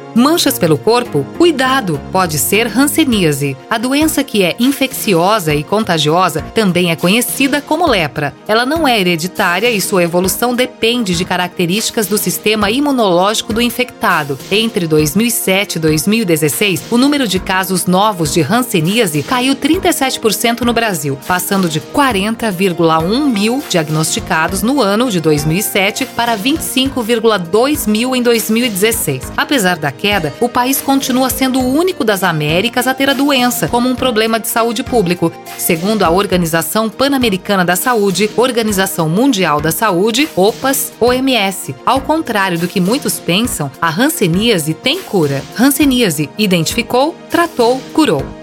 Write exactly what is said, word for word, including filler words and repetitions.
Manchas pelo corpo? Cuidado! Pode ser hanseníase. A doença, que é infecciosa e contagiosa, também é conhecida como lepra. Ela não é hereditária e sua evolução depende de características do sistema imunológico do infectado. Entre dois mil e sete e dois mil e dezesseis, o número de casos novos de hanseníase caiu trinta e sete por cento no Brasil, passando de quarenta vírgula um mil diagnosticados no ano de dois mil e sete para vinte e cinco vírgula dois mil em dois mil e dezesseis. Apesar da queda, o país continua sendo o único das Américas a ter a doença como um problema de saúde público, segundo a Organização Pan-Americana da Saúde, Organização Mundial da Saúde, OPAS, O M S. Ao contrário do que muitos pensam, a hanseníase tem cura. Hanseníase: identificou, tratou, curou.